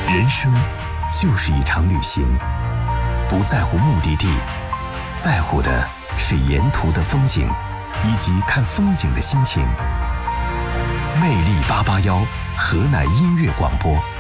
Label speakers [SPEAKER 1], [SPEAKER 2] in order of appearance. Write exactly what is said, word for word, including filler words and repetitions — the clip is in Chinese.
[SPEAKER 1] 人生就是一场旅行，不在乎目的地，在乎的是沿途的风景，以及看风景的心情。魅力八八幺河南音乐广播。